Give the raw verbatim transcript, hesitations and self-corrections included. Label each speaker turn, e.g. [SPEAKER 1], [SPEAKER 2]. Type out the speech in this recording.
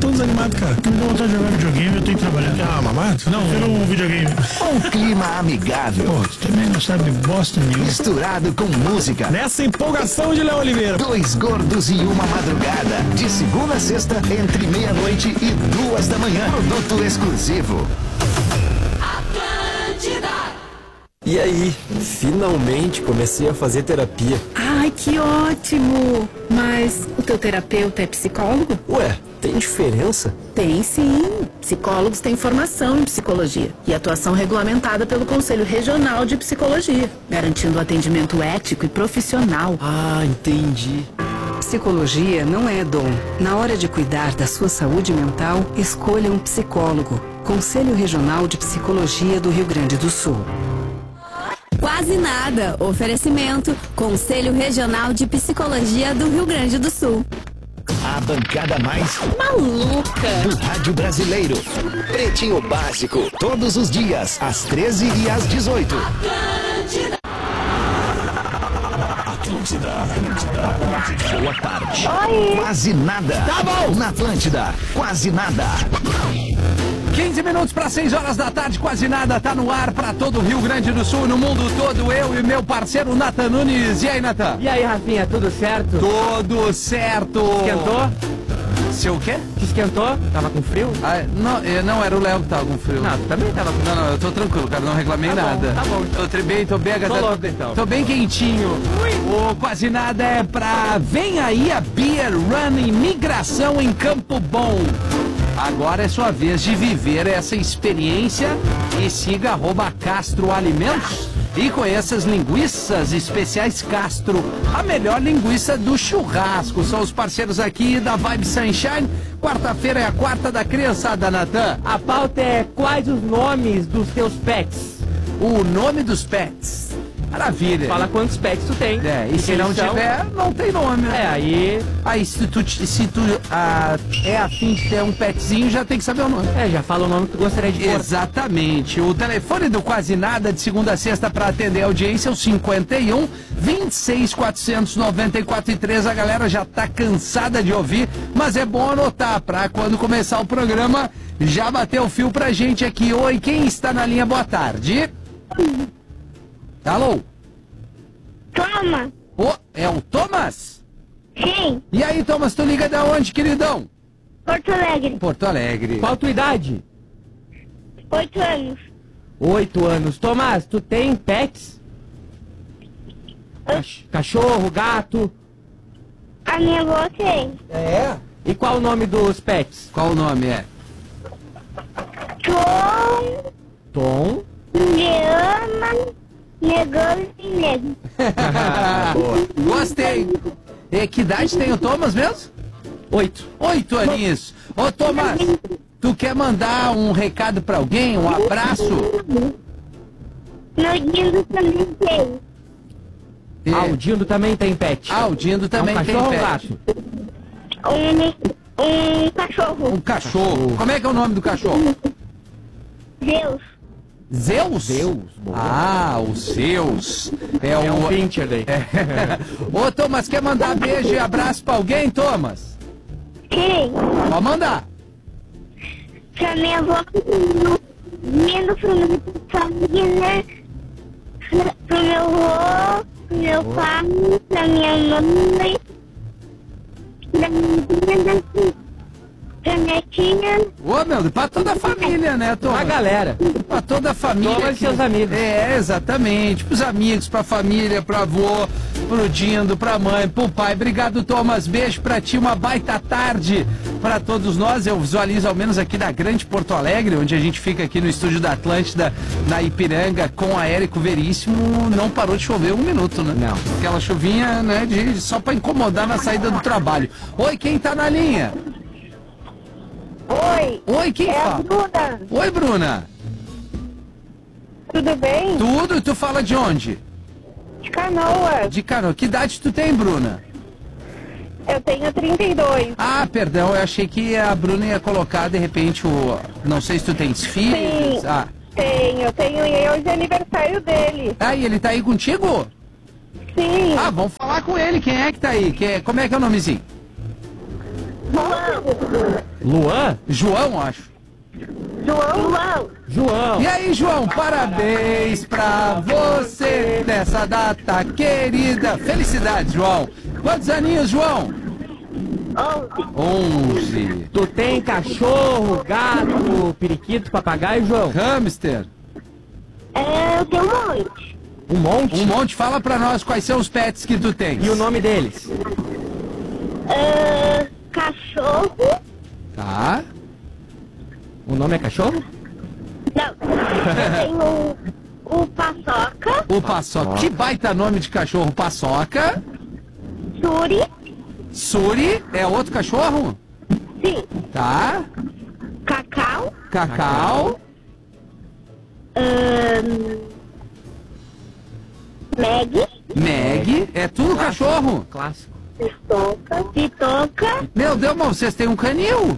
[SPEAKER 1] tão desanimado, cara?
[SPEAKER 2] Não vou voltar a jogar videogame, eu tenho que trabalhar.
[SPEAKER 1] Ah, mamado?
[SPEAKER 2] Não, vira um videogame.
[SPEAKER 3] Um clima amigável.
[SPEAKER 2] Pô, tu também não sabe bosta nenhuma.
[SPEAKER 3] Misturado com música.
[SPEAKER 1] Nessa empolgação de Léo Oliveira.
[SPEAKER 3] Dois gordos e uma madrugada. De segunda a sexta, entre meia-noite e duas da manhã. Produto exclusivo.
[SPEAKER 4] E aí, finalmente comecei a fazer terapia.
[SPEAKER 5] Ai, que ótimo! Mas o teu terapeuta é psicólogo?
[SPEAKER 4] Ué, tem diferença?
[SPEAKER 5] Tem sim. Psicólogos têm formação em psicologia e atuação regulamentada pelo Conselho Regional de Psicologia, garantindo atendimento ético e profissional.
[SPEAKER 4] Ah, entendi.
[SPEAKER 6] Psicologia não é dom. Na hora de cuidar da sua saúde mental, escolha um psicólogo. Conselho Regional de Psicologia do Rio Grande do Sul.
[SPEAKER 7] Quase nada. Oferecimento Conselho Regional de Psicologia do Rio Grande do Sul.
[SPEAKER 3] A bancada mais
[SPEAKER 7] Maluca
[SPEAKER 3] do rádio brasileiro. Pretinho Básico, todos os dias, às treze e às dezoito. Atlântida. Atlântida. Atlântida. Boa tarde. Oi. Quase nada. Tá bom. Na Atlântida, quase nada.
[SPEAKER 8] quinze minutos para seis horas da tarde, quase nada, tá no ar para todo o Rio Grande do Sul, no mundo todo, eu e meu parceiro Nathan Nunes. E aí, Nathan?
[SPEAKER 9] E aí, Rafinha, tudo certo?
[SPEAKER 8] Tudo certo.
[SPEAKER 9] Esquentou?
[SPEAKER 8] Seu quê?
[SPEAKER 9] Te esquentou? Tava com frio?
[SPEAKER 8] Ah, não, não, era o Léo que tava com frio.
[SPEAKER 9] Não, tu também tava com frio.
[SPEAKER 8] Não, não, eu tô tranquilo, cara, não reclamei
[SPEAKER 9] tá
[SPEAKER 8] nada.
[SPEAKER 9] Bom, tá bom.
[SPEAKER 8] Tô tri bem, tô bem agasalhado.
[SPEAKER 9] Tô louco, então.
[SPEAKER 8] Tô bem quentinho. O quase nada é pra... Vem aí a Beer Run Imigração em Campo Bom. Agora é sua vez de viver essa experiência e siga arroba Castro Alimentos e conheça as linguiças especiais Castro, a melhor linguiça do churrasco. São os parceiros aqui da Vibe Sunshine. Quarta-feira é a quarta da criançada, Natan.
[SPEAKER 9] A pauta é quais os nomes dos teus pets?
[SPEAKER 8] O nome dos pets. Maravilha.
[SPEAKER 9] Fala quantos pets tu tem.
[SPEAKER 8] É, e se não tiver, não tem nome.
[SPEAKER 9] É, aí...
[SPEAKER 8] Aí se tu, se tu ah, é afim de ter um petzinho, já tem que saber o nome.
[SPEAKER 9] É, já fala o nome que tu gostaria de pôr.
[SPEAKER 8] Exatamente. O telefone do Quase Nada, de segunda a sexta, para atender a audiência, é o cinquenta e um, vinte e seis, quatrocentos e noventa e quatro e três. A galera já tá cansada de ouvir, mas é bom anotar, pra quando começar o programa, já bater o fio pra gente aqui. Oi, quem está na linha? Boa tarde. Alô?
[SPEAKER 10] Thomas.
[SPEAKER 8] Oh, é o Thomas?
[SPEAKER 10] Sim.
[SPEAKER 8] E aí, Thomas, tu liga da onde, queridão?
[SPEAKER 10] Porto Alegre.
[SPEAKER 8] Porto Alegre.
[SPEAKER 9] Qual a tua idade?
[SPEAKER 10] Oito anos.
[SPEAKER 9] Oito anos. Tomás, tu tem pets? Cach cachorro, gato?
[SPEAKER 10] A minha avó tem.
[SPEAKER 8] É?
[SPEAKER 9] E qual o nome dos pets?
[SPEAKER 8] Qual o nome é?
[SPEAKER 10] Tom.
[SPEAKER 9] Tom.
[SPEAKER 10] Indiana. Negão e negro.
[SPEAKER 8] Gostei. E que idade tem o Thomas mesmo?
[SPEAKER 9] Oito.
[SPEAKER 8] Oito aninhos. Ô, Thomas, tu quer mandar um recado pra alguém? Um abraço?
[SPEAKER 10] Meu Dindo também tem.
[SPEAKER 8] É.
[SPEAKER 9] Ah, o Dindo também tem pet.
[SPEAKER 8] Ah, o Dindo também
[SPEAKER 9] é um
[SPEAKER 8] tem
[SPEAKER 9] cachorro
[SPEAKER 8] pet.
[SPEAKER 9] Ou gato?
[SPEAKER 10] Um, um cachorro.
[SPEAKER 8] Um cachorro. Como é que é o nome do cachorro?
[SPEAKER 10] Zeus.
[SPEAKER 8] Zeus?
[SPEAKER 9] Zeus.
[SPEAKER 8] Ah, o Zeus. É,
[SPEAKER 9] É
[SPEAKER 8] o...
[SPEAKER 9] um pincher daí.
[SPEAKER 8] É. Ô, Thomas, quer mandar beijo e abraço pra alguém, Thomas?
[SPEAKER 10] Sim.
[SPEAKER 8] Pode mandar.
[SPEAKER 10] Pra minha avó, vindo pro meu família, pro meu avô, pro meu pai, pra minha mãe, pra minha tia, pra minha tia.
[SPEAKER 8] Ô, meu, pra toda a família, né, Thomas?
[SPEAKER 9] A galera.
[SPEAKER 8] Pra toda a família.
[SPEAKER 9] Thomas e seus amigos.
[SPEAKER 8] É, exatamente. Pros amigos, pra família, pro avô, pro Dindo, pra mãe, pro pai. Obrigado, Thomas. Beijo pra ti. Uma baita tarde pra todos nós. Eu visualizo ao menos aqui da Grande Porto Alegre, onde a gente fica aqui no estúdio da Atlântida, na Ipiranga, com a Érico Veríssimo. Não parou de chover um minuto, né?
[SPEAKER 9] Não.
[SPEAKER 8] Aquela chuvinha, né, de, só pra incomodar na saída do trabalho. Oi, quem tá na linha?
[SPEAKER 10] Oi.
[SPEAKER 8] Oi, quem
[SPEAKER 10] é
[SPEAKER 8] fala?
[SPEAKER 10] a Bruna.
[SPEAKER 8] Oi, Bruna.
[SPEAKER 10] Tudo bem?
[SPEAKER 8] Tudo, e tu fala de onde?
[SPEAKER 10] De Canoas.
[SPEAKER 8] De Canoa. Que idade tu tem, Bruna?
[SPEAKER 10] Eu tenho trinta e dois.
[SPEAKER 8] Ah, perdão, eu achei que a Bruna ia colocar, de repente, o... Não sei se tu tens filhos.
[SPEAKER 10] Sim,
[SPEAKER 8] Ah.
[SPEAKER 10] tenho, tenho, e hoje é aniversário dele.
[SPEAKER 8] Ah, e ele tá aí contigo?
[SPEAKER 10] Sim.
[SPEAKER 8] Ah, vamos falar com ele. Quem é que tá aí? Que é... Como é que é o nomezinho?
[SPEAKER 10] João.
[SPEAKER 9] Luan?
[SPEAKER 8] João, acho.
[SPEAKER 10] João. João.
[SPEAKER 9] João.
[SPEAKER 8] E aí, João, parabéns pra você nessa data querida. Felicidades, João. Quantos aninhos, João?
[SPEAKER 10] Onze.
[SPEAKER 8] Onze.
[SPEAKER 9] Tu tem cachorro, gato, periquito, papagaio, João?
[SPEAKER 8] Hamster.
[SPEAKER 10] É, eu tenho um monte.
[SPEAKER 9] Um monte?
[SPEAKER 8] Um monte. Fala pra nós quais são os pets que tu tens.
[SPEAKER 9] E o nome deles?
[SPEAKER 10] É, cachorro.
[SPEAKER 8] Tá.
[SPEAKER 9] O nome é cachorro?
[SPEAKER 10] Não. Eu tenho o, o Paçoca.
[SPEAKER 8] O Paçoca. Que baita nome de cachorro. Paçoca.
[SPEAKER 10] Suri.
[SPEAKER 8] Suri. É outro cachorro?
[SPEAKER 10] Sim.
[SPEAKER 8] Tá.
[SPEAKER 10] Cacau.
[SPEAKER 8] Cacau.
[SPEAKER 10] Ahn, Meg.
[SPEAKER 8] Meg. É tudo cachorro.
[SPEAKER 9] Clássico.
[SPEAKER 10] Pitoca. Pitoca.
[SPEAKER 8] Meu Deus, mas vocês têm um canil.